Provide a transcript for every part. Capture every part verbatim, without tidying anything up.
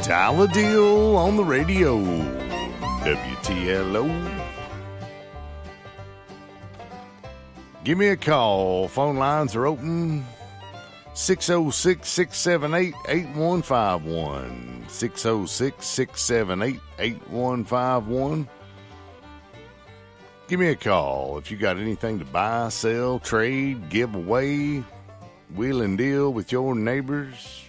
Dial a Deal on the radio. W T L O. Give me a call. Phone lines are open. six oh six, six seven eight, eight one five one. six oh six, six seven eight, eight one five one. Give me a call if you got anything to buy, sell, trade, give away, wheel and deal with your neighbors.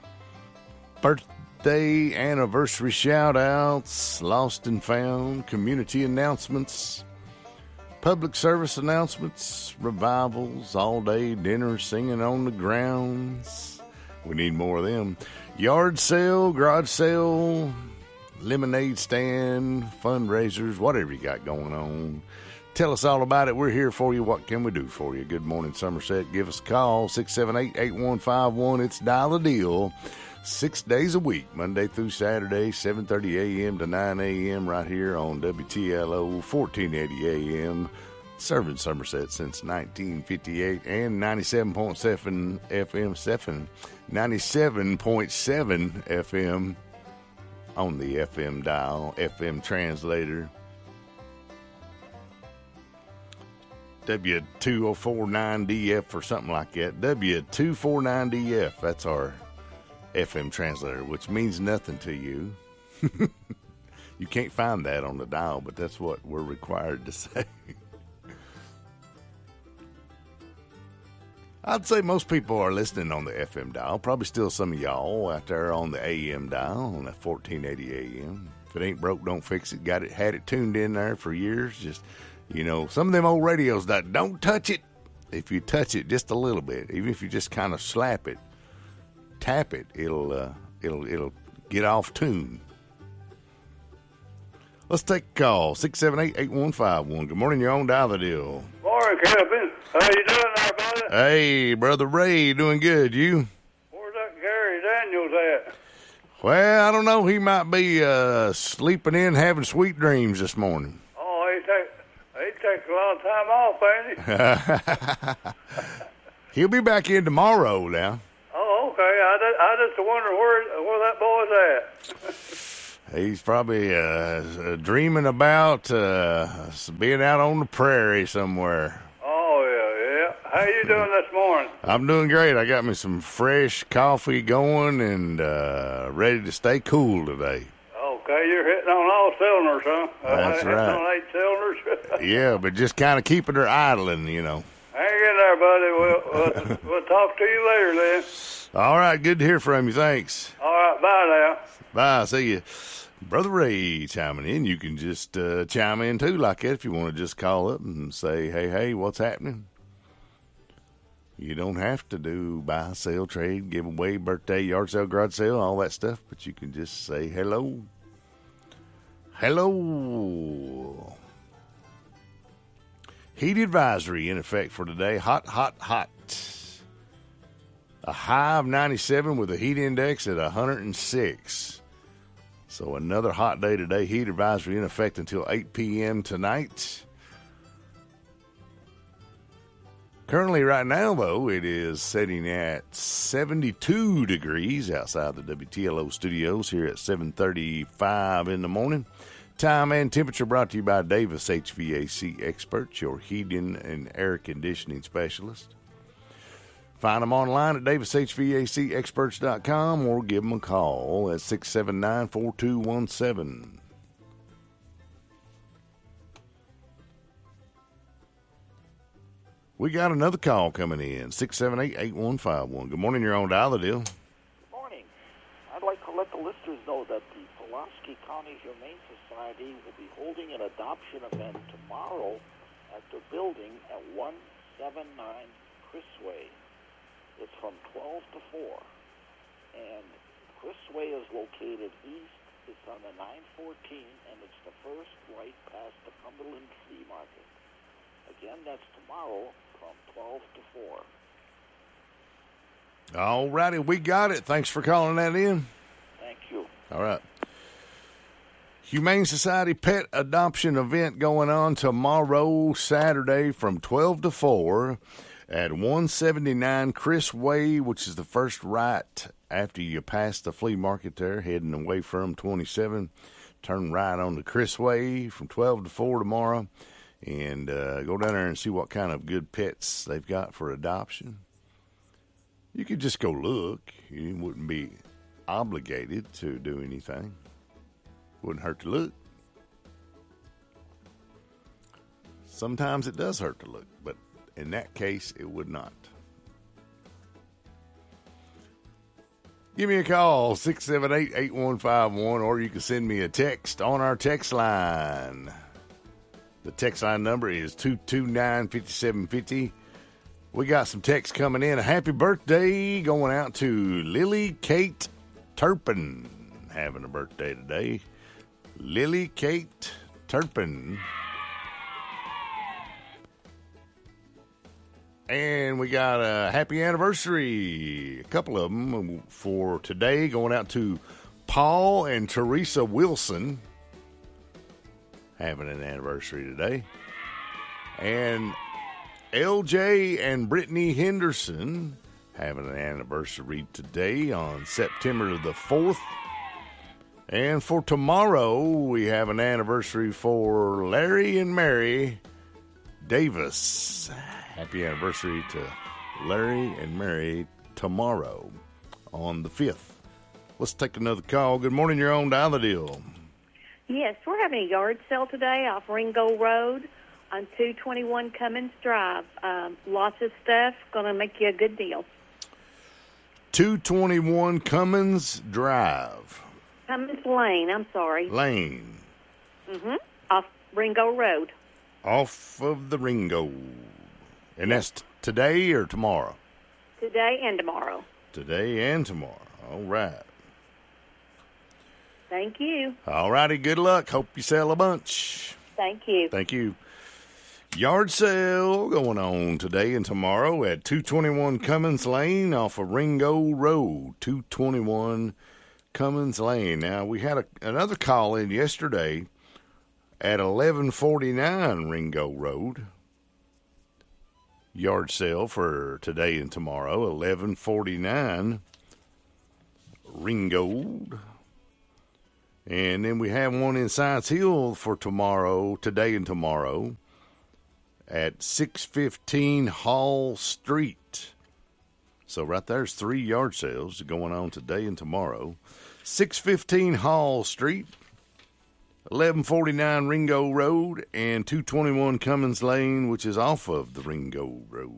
Birthday, anniversary shout-outs, lost and found, community announcements, public service announcements, revivals, all-day dinner, singing on the grounds. We need more of them. Yard sale, garage sale, lemonade stand, fundraisers, whatever you got going on. Tell us all about it. We're here for you. What can we do for you? Good morning, Somerset. Give us a call, six seven eight, eight one five one. It's Dial a Deal. Six days a week, Monday through Saturday, seven thirty a.m. to nine a.m. right here on W T L O, fourteen eighty A M, serving Somerset since nineteen fifty-eight, and ninety-seven point seven F M, ninety-seven point seven F M on the F M dial, F M translator. W two four nine D F or something like that. W two four nine D F, that's our F M translator, which means nothing to you. You can't find that on the dial, but that's what we're required to say. I'd say most people are listening on the F M dial. Probably still some of y'all out there on the A M dial on the fourteen eighty A M. If it ain't broke, don't fix it. Got it, had it tuned in there for years. Just, you know, some of them old radios that don't touch it. If you touch it just a little bit, even if you just kind of slap it, tap it, it'll uh, it'll it'll get off tune. Let's take a call. six seven eight, eight one five one. Good morning, you're on Dial the Deal. Morning, Kevin. How you doing there, buddy? Hey, Brother Ray, doing good. You? Where's that Gary Daniels at? Well, I don't know. He might be uh, sleeping in, having sweet dreams this morning. Oh, he take he takes a lot of time off, ain't he? He'll be back in tomorrow now. Oh, okay. I just, I just wonder where where that boy's at. He's probably uh, dreaming about uh, being out on the prairie somewhere. Oh, yeah, yeah. How you doing this morning? I'm doing great. I got me some fresh coffee going and uh, ready to stay cool today. Okay, you're hitting on all cylinders, huh? That's uh, right. Hitting on eight cylinders? Yeah, but just kind of keeping her idling, you know. Hang in there, buddy. We'll, we'll, we'll talk to you later, then. All right, good to hear from you. Thanks. All right, bye now. Bye. See you. Brother Ray chiming in. You can just uh, chime in, too, like that, if you want to just call up and say, hey, hey, what's happening? You don't have to do buy, sell, trade, give away, birthday, yard sale, garage sale, all that stuff, but you can just say hello. Hello. Heat advisory in effect for today. Hot, hot, hot. A high of ninety-seven with a heat index at one hundred six. So another hot day today. Heat advisory in effect until eight p.m. tonight. Currently right now, though, it is sitting at seventy-two degrees outside the W T L O studios here at seven thirty-five in the morning. Time and temperature brought to you by Davis H V A C Experts, your heating and air conditioning specialist. Find them online at davis h v a c experts dot com or give them a call at six seven nine, four two one seven. We got another call coming in, six seven eight, eight one five one. Good morning, you're on Dial the Deal. Good morning. I'd like to let the listeners know that the Pulaski County Humane Society will be holding an adoption event tomorrow at their building at one seventy-nine Chris Way. It's from twelve to four. And Chris Way is located east. It's on the nine fourteen, and it's the first right past the Cumberland Flea Market. Again, that's tomorrow from twelve to four. All righty, we got it. Thanks for calling that in. Thank you. All right. Humane Society pet adoption event going on tomorrow, Saturday, from twelve to four at one seventy-nine Chris Way, which is the first right after you pass the flea market there, heading away from twenty-seven, turn right on the Chris Way from twelve to four tomorrow, and uh, go down there and see what kind of good pets they've got for adoption. You could just go look. You wouldn't be obligated to do anything. Wouldn't hurt to look. Sometimes it does hurt to look, but in that case, it would not. Give me a call, six seven eight, eight one five one, or you can send me a text on our text line. The text line number is two two nine, five seven five zero. We got some texts coming in. A happy birthday going out to Lily Kate Turpin, having a birthday today. Lily Kate Turpin. And we got a happy anniversary, a couple of them for today, going out to Paul and Teresa Wilson, having an anniversary today. And L J and Brittany Henderson having an anniversary today on September the fourth. And for tomorrow, we have an anniversary for Larry and Mary Davis. Happy anniversary to Larry and Mary tomorrow on the fifth. Let's take another call. Good morning, you're on Dial the Deal. Yes, we're having a yard sale today off Ringo Road on two twenty-one Cummins Drive. Um, lots of stuff, going to make you a good deal. two twenty-one Cummins Drive. Cummins Lane, I'm sorry. Lane. Mm-hmm. Off Ringo Road. Off of the Ringo. And that's t- today or tomorrow? Today and tomorrow. Today and tomorrow. All right. Thank you. All righty, good luck. Hope you sell a bunch. Thank you. Thank you. Yard sale going on today and tomorrow at two twenty-one Cummins Lane off of Ringo Road. two twenty-one Cummins Lane. Now, we had a, another call in yesterday at eleven forty-nine Ringo Road. Yard sale for today and tomorrow, eleven forty-nine Ringo. And then we have one in Science Hill for tomorrow, today and tomorrow, at six fifteen Hall Street. So right there's three yard sales going on today and tomorrow. six fifteen Hall Street, eleven forty-nine Ringo Road, and two twenty-one Cummins Lane, which is off of the Ringo Road.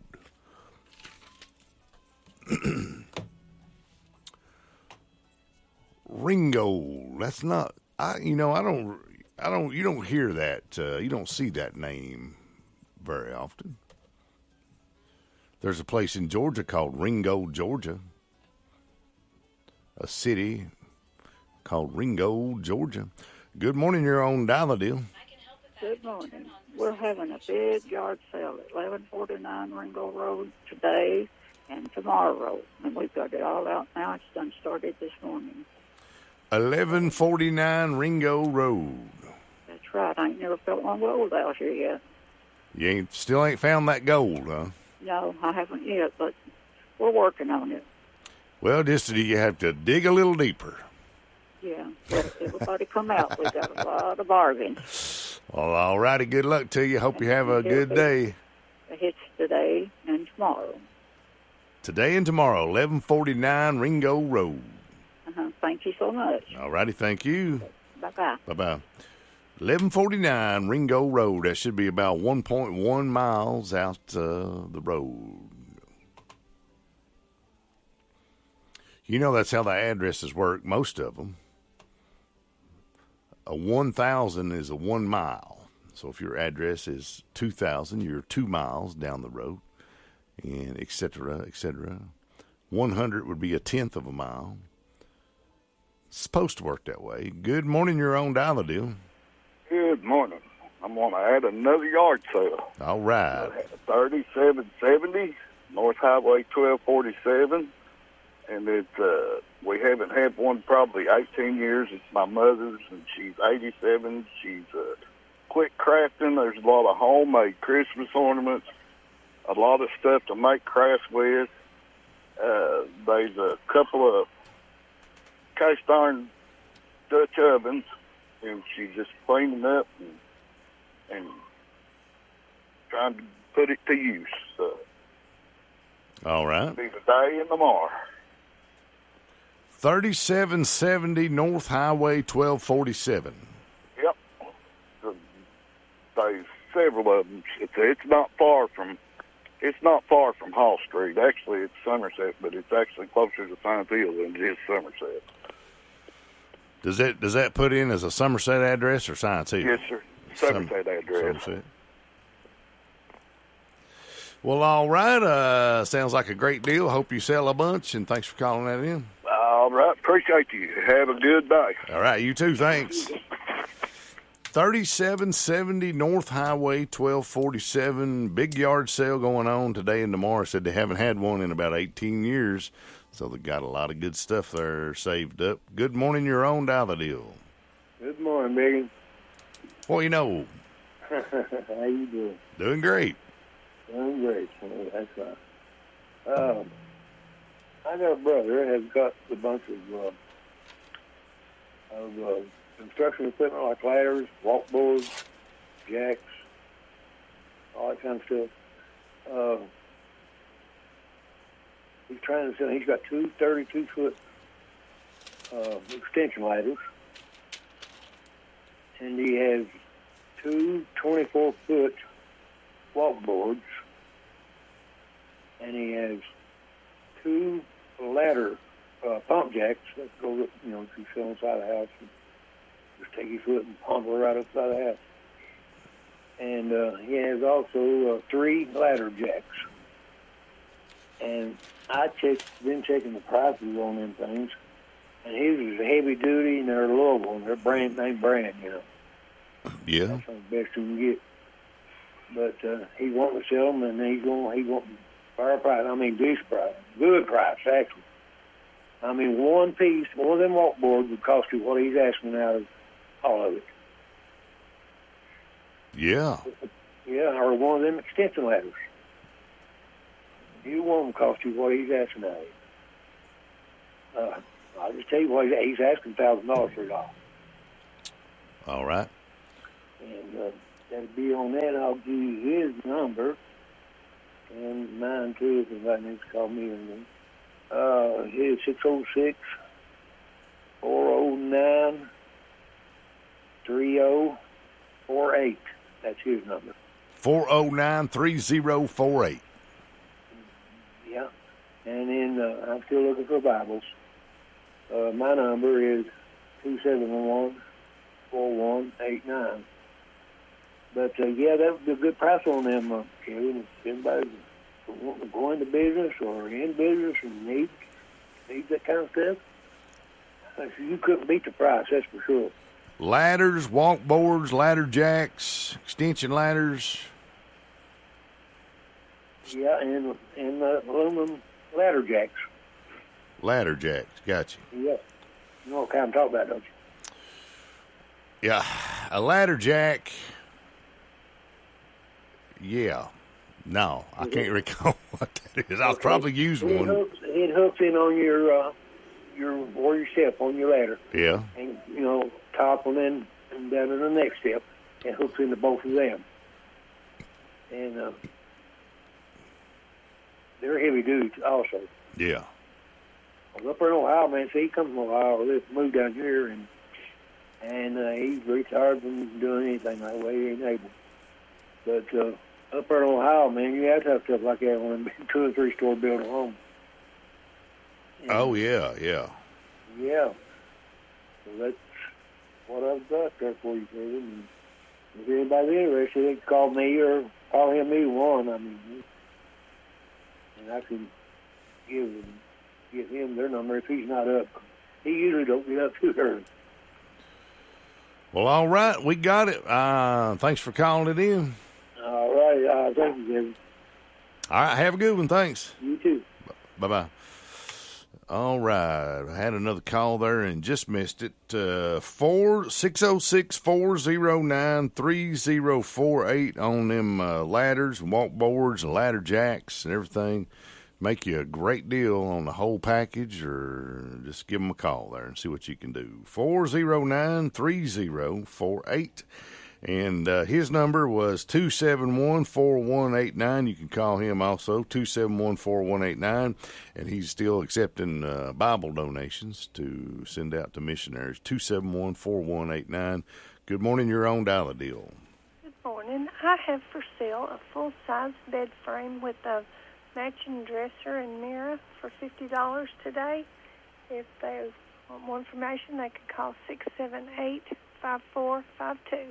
Ringo, that's not, I, you know, I don't, I don't, you don't hear that, uh, you don't see that name very often. There's a place in Georgia called Ringo, Georgia. A city called Ringo, Georgia. Good morning, you're on Dial the Deal. Good morning. We're having a big yard sale at eleven forty-nine Ringo Road today and tomorrow. And we've got it all out now. It's done started this morning. eleven forty-nine Ringo Road. That's right. I ain't never felt one gold out here yet. You ain't still ain't found that gold, huh? No, I haven't yet, but we're working on it. Well, just you have to dig a little deeper. Yeah, let everybody come out. We got a lot of bargains. Well, all righty. Good luck to you. Hope you have a good day. It hits today and tomorrow. Today and tomorrow, eleven forty-nine Ringo Road. Uh-huh. Thank you so much. All righty. Thank you. Bye-bye. Bye-bye. eleven forty-nine Ringo Road. That should be about one point one miles out uh, the road. You know that's how the addresses work, most of them. A one thousand is a one mile. So if your address is two thousand, you're two miles down the road, and et cetera, et cetera. one hundred would be a tenth of a mile. It's supposed to work that way. Good morning, you're on Dial the Deal. Good morning. I'm going to add another yard sale. All right. thirty-seven seventy North Highway twelve forty-seven. And it, uh, we haven't had one probably eighteen years. It's my mother's, and she's eighty-seven. She's uh, quit crafting. There's a lot of homemade Christmas ornaments, a lot of stuff to make crafts with. Uh, there's a couple of cast iron Dutch ovens, and she's just cleaning up and, and trying to put it to use. So, all right. it'll be today and tomorrow. thirty-seven seventy North Highway twelve forty-seven. Yep. So, there's several of them. It's, it's not far from it's not far from Hall Street. Actually, it's Somerset, but it's actually closer to Science Hill than it is Somerset. Does that does that put in as a Somerset address or Science Hill? Yes, sir. Somerset Som- address. Somerset. Well, all right. Uh, sounds like a great deal. Hope you sell a bunch, and thanks for calling that in. All right. Appreciate you. Have a good day. All right. You too. Thanks. thirty-seven seventy North Highway twelve forty-seven. Big yard sale going on today and tomorrow. Said they haven't had one in about eighteen years, so they got a lot of good stuff there saved up. Good morning, your own Daffodil. Good morning, Megan. Well, you know, How you doing? doing great. Doing great. Oh, that's right. Um, I got a brother that has got a bunch of uh, of uh, construction equipment like ladders, walkboards, jacks, all that kind of stuff. Uh, he's trying to sell. He's got two thirty-two foot uh, extension ladders, and he has two twenty-four foot walkboards, and he has two ladder uh, pump jacks that go, up, you know, if you sell inside the house, and just take your foot and pump it right outside the house. And uh, he has also uh, three ladder jacks. And I checked, been checking the prices on them things, and his is heavy duty, and they're Louisville, and they're brand name brand, you know. Yeah. That's the best you can get. But uh, he wanting to sell them, and he's going. He wanting fair price. I mean, decent price, good price actually. I mean, one piece, one of them walkboards would cost you what he's asking out of all of it. Yeah. Yeah, or one of them extension ladders. You want them to cost you what he's asking out of it. Uh, I'll just tell you what he's, he's asking thousand dollars for it all. All right. And uh, that'll be on that. I'll give you his number. And mine too, if anybody needs to call me. And uh, his six oh six, four oh nine, three oh four eight. That's his number. four oh nine, three oh four eight. Yeah. And then uh, I'm still looking for Bibles. Uh, my number is two seven one, four one eight nine. But, uh, yeah, that would be a good price on them, uh, Kevin. If anybody's wanting to go into business or in business and needs, needs that kind of stuff, uh, you couldn't beat the price, that's for sure. Ladders, walkboards, ladder jacks, extension ladders. Yeah, and, and uh, aluminum ladder jacks. Ladder jacks, gotcha. Yeah. You know what kind I'm talking about, don't you? Yeah, a ladder jack. Yeah. No, I can't recall what that is. I'll Okay. probably use It one. hooks, it hooks in on your, uh, your, or your step on your ladder. Yeah. And, you know, top and then and down to the next step. It hooks into both of them. And uh, they're heavy duty also. Yeah. Well, up there in Ohio, man, see, he comes from Ohio, they moved down here, and and uh, he's retired from doing anything that way. He ain't able. But uh, up there in Ohio, man, you have to have stuff like that when a two and three store building home. And, Oh, yeah, yeah. yeah. So that's what I've got there for you, Kevin. And if anybody's interested, they can call me or call him either one. I mean, and I can give him, give him their number if he's not up. He usually don't get up too early. Well, all right, we got it. Uh, thanks for calling it in. All right. Uh, thank you, Kevin. All right, have a good one. Thanks. You too. Bye-bye. All right, I had another call there and just missed it. Uh, four six zero six four zero nine three zero four eight on them uh, ladders and walkboards and ladder jacks and everything. make you a great deal on the whole package, or just give them a call there and see what you can do. four oh nine, three oh four eight. And uh, his number was two seven one, four one eight nine. You can call him also, two seven one, four one eight nine. And he's still accepting uh, Bible donations to send out to missionaries, two seven one, four one eight nine. Good morning, you're on Dollar Deal. Good morning. I have for sale a full-size bed frame with a matching dresser and mirror for fifty dollars today. If they want more information, they could call six seven eight, five four five two.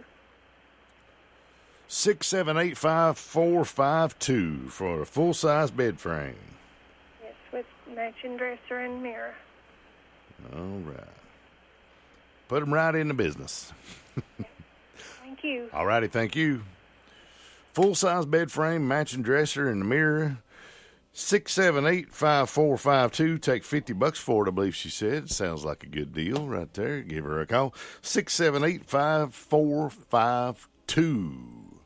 six seven eight, five four five two for a full-size bed frame. Yes, with matching dresser and mirror. All right. Put them right into business. Thank you. All righty, thank you. Full-size bed frame, matching dresser, and the mirror. six seven eight, five four five two. Take fifty bucks for it, I believe she said. Sounds like a good deal right there. Give her a call. six seven eight, five four five two.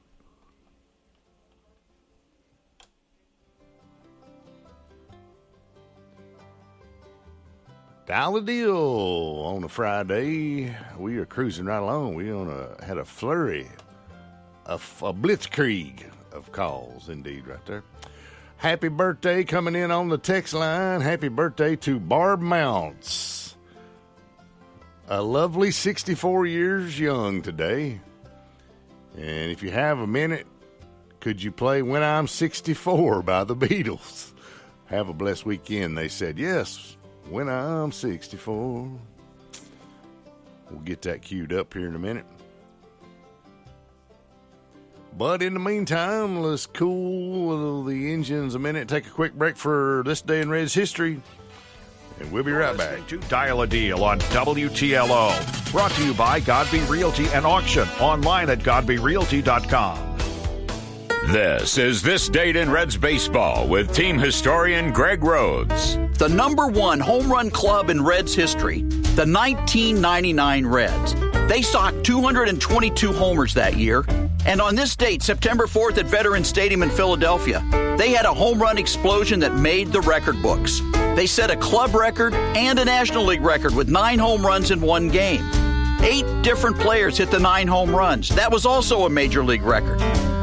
Dollar Deal on a Friday. We are cruising right along. We on a, had a flurry, a, a blitzkrieg of calls, indeed, right there. Happy birthday coming in on the text line. Happy birthday to Barb Mounts. A lovely sixty-four years young today. And if you have a minute, could you play When I'm sixty-four by the Beatles? Have a blessed weekend. They said, yes, when I'm sixty-four. We'll get that queued up here in a minute. But in the meantime, let's cool the engines a minute. Take a quick break for This Day in Red's history. And we'll be right back. To Dial a Deal on W T L O. Brought to you by Godby Realty and Auction. Online at godby realty dot com. This is This Date in Reds Baseball with team historian Greg Rhodes. The number one home run club in Reds history, the nineteen ninety-nine Reds. They socked two hundred twenty-two homers that year. And on this date, September fourth at Veterans Stadium in Philadelphia, they had a home run explosion that made the record books. They set a club record and a National League record with nine home runs in one game. Eight different players hit the nine home runs. That was also a Major League record.